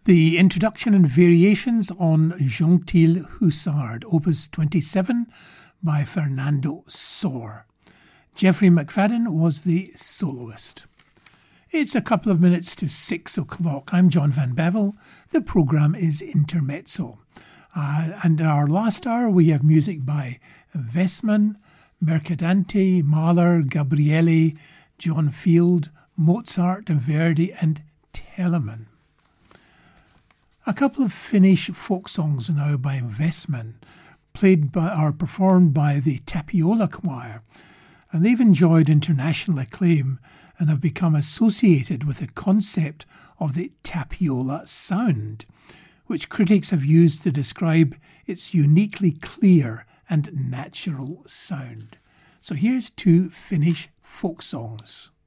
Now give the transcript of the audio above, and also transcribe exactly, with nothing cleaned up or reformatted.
the introduction and variations on Gentil Hussard, Opus twenty-seven by Fernando Sor. Geoffrey McFadden was the soloist. It's a couple of minutes to six o'clock. I'm John Van Bevel. The programme is Intermezzo. Uh, and in our last hour we have music by Westman, Mercadante, Mahler, Gabrieli, John Field, Mozart and Verdi and Telemann. A couple of Finnish folk songs now by Westman, played by or performed by the Tapiola Choir, and they've enjoyed international acclaim and have become associated with the concept of the tapiola sound, which critics have used to describe its uniquely clear and natural sound. So here's two Finnish folk songs.